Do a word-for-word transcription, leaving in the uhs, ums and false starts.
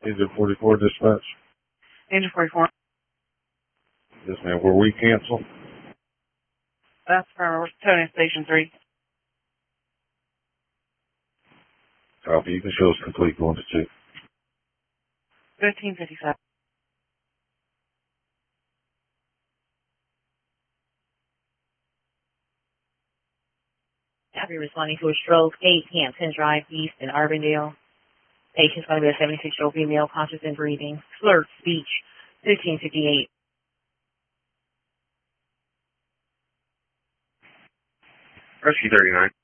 Engine forty-four dispatch. Engine forty-four. Yes, ma'am. Were we cancel? That's for towing station three. Copy. You can show us complete going to two. fifteen fifty-seven. Copy, responding to a stroke, eight Hampton Drive East in Urbandale. Patient's going to be a seventy-six-year-old female, conscious and breathing. Slurred speech, fifteen fifty-eight. Rescue thirty-nine.